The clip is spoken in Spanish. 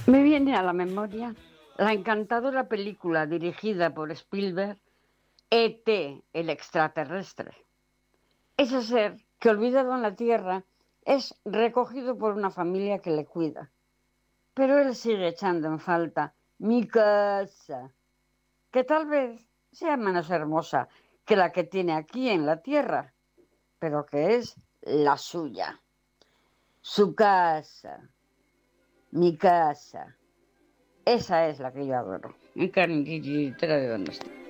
Me viene a la memoria la encantadora película dirigida por Spielberg, E.T., el extraterrestre. Ese ser que, olvidado en la Tierra, es recogido por una familia que le cuida. Pero él sigue echando en falta mi casa, que tal vez sea menos hermosa que la que tiene aquí en la Tierra, pero que es la suya. Su casa, mi casa. Esa es la que yo adoro. En carne de Donosti.